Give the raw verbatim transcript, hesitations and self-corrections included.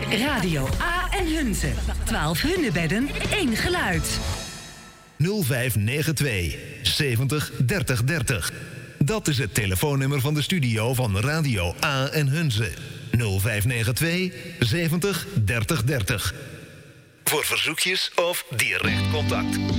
Radio A en Hunze. twaalf Hunnebedden, één geluid. nul vijf negen twee zeventig dertig dertig. Dat is het telefoonnummer van de studio van Radio A en Hunze. nul vijf negen twee zeventig dertig dertig. Voor verzoekjes of direct contact.